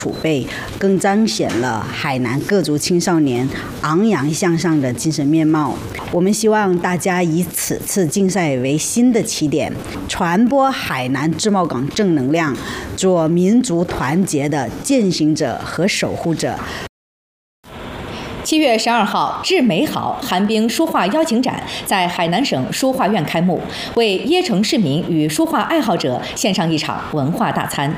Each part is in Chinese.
储备，更彰显了海南各族青少年昂扬向上的精神面貌。我们希望大家以此次竞赛为新的起点，传播海南自贸港正能量，做民族团结的践行者和守护者。 7月12号，致美好寒冰书画邀请展在海南省书画院开幕，为椰城市民与书画爱好者献上一场文化大餐。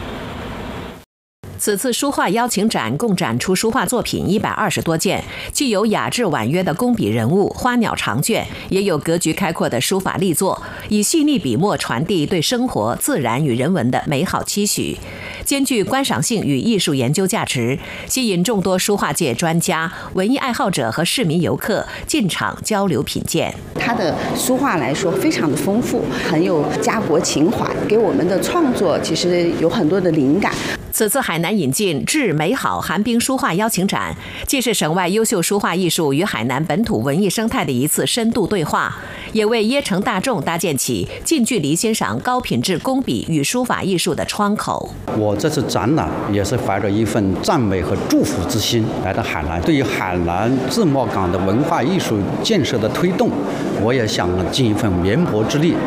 此次书画邀请展共展出书画作品120多件，既有雅致婉约的工笔人物、花鸟长卷，也有格局开阔的书法力作，以细腻笔墨传递对生活、自然与人文的美好期许，兼具观赏性与艺术研究价值，吸引众多书画界专家、文艺爱好者和市民游客进场交流品鉴。 他的书画来说非常的丰富，很有家国情怀，给我们的创作其实有很多的灵感。 此次海南引进致美好寒冰书画邀请展，既是省外优秀书画艺术与海南本土文艺生态的一次深度对话，也为椰城大众搭建起近距离欣赏高品质工笔与书法艺术的窗口。 我这次展览也是怀着一份赞美和祝福之心来到海南，对于海南自贸港的文化艺术建设的推动，我也想尽一份绵薄之力。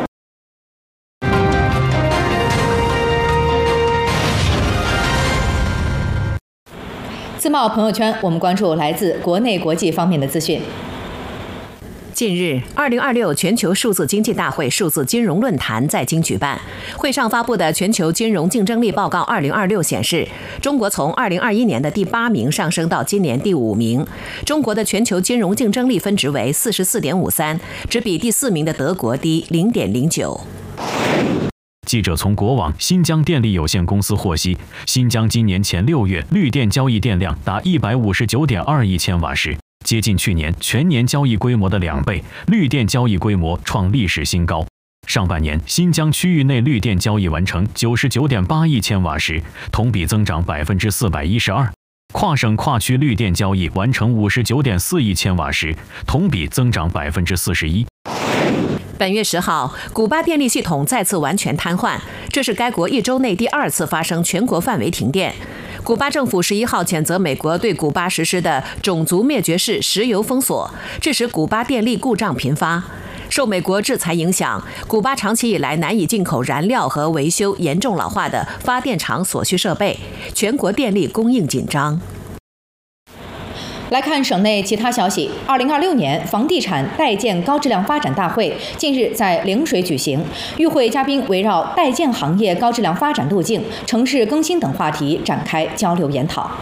自贸朋友圈，我们关注来自国内国际方面的资讯。 近日，2026全球数字经济大会数字金融论坛在京举办。会上发布的全球金融竞争力报告2026显示，中国从2021年的第8名上升到今年第5名。中国的全球金融竞争力分值为44.53，只比第4名的德国低0.09。 记者从国网新疆电力有限公司获悉，新疆今年前6月绿电交易电量达159.2亿千瓦时，接近去年全年交易规模的2倍，绿电交易规模创历史新高。上半年，新疆区域内绿电交易完成99.8亿千瓦时，同比增长412%。跨省跨区绿电交易完成59.4亿千瓦时，同比增长41%。 本月10号，古巴电力系统再次完全瘫痪，这是该国1周内第2次发生全国范围停电。古巴政府11号谴责美国对古巴实施的种族灭绝式石油封锁，致使古巴电力故障频发。受美国制裁影响，古巴长期以来难以进口燃料和维修严重老化的发电厂所需设备，全国电力供应紧张。 来看省内其他消息。2026年房地产代建高质量发展大会近日在陵水举行，与会嘉宾围绕代建行业高质量发展路径、城市更新等话题展开交流研讨。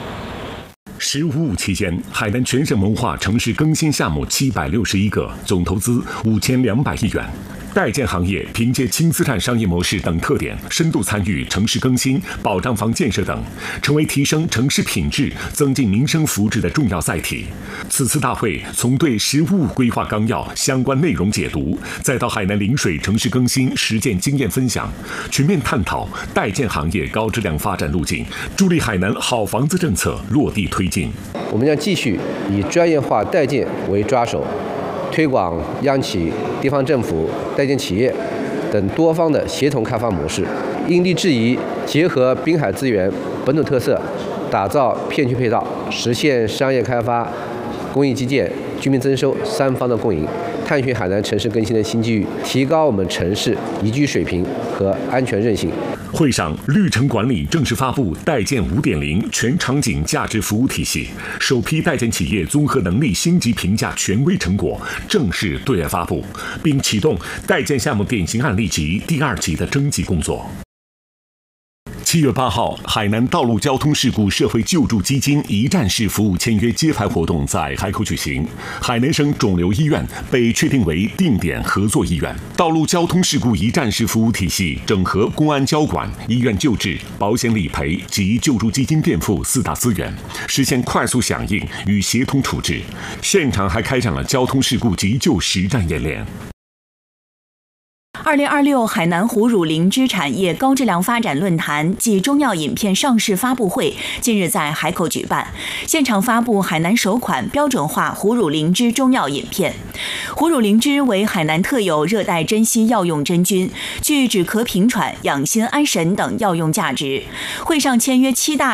15期间，海南全省谋划城市更新项目761个，总投资5200亿元。代建行业凭借轻资产商业模式等特点，深度参与城市更新、保障房建设等，成为提升城市品质、增进民生福祉的重要载体。此次大会从对15规划纲要相关内容解读，再到海南陵水城市更新实践经验分享，全面探讨代建行业高质量发展路径，助力海南好房子政策落地推进。 我们将继续以专业化代建为抓手，推广央企、地方政府、代建企业等多方的协同开发模式，因地制宜，结合滨海资源、本土特色，打造片区配套，实现商业开发、公益基建、居民增收3方的共赢，探寻海南城市更新的新机遇，提高我们城市宜居水平和安全韧性。 会上，绿城管理正式发布代建5.0全场景价值服务体系，首批代建企业综合能力星级评价权威成果正式对外发布，并启动代建项目典型案例集第2级的征集工作。7月8号，海南道路交通事故社会救助基金一站式服务签约揭牌活动在海口举行。海南省肿瘤医院被确定为定点合作医院。道路交通事故一站式服务体系整合公安交管、医院救治、保险理赔及救助基金垫付4大资源，实现快速响应与协同处置。现场还开展了交通事故急救实战演练。 2026海南虎乳灵芝产业高质量发展论坛暨中药饮片上市发布会近日在海口举办，现场发布海南首款标准化虎乳灵芝中药饮片。虎乳灵芝为海南特有热带珍稀药用真菌，具止咳平喘、养心安神等药用价值。会上签约7大